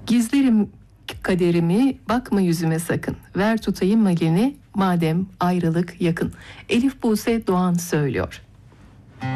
Gizlerim kaderimi, bakma yüzüme sakın. Ver tutayım elini, madem ayrılık yakın. Elif Buse Doğan söylüyor.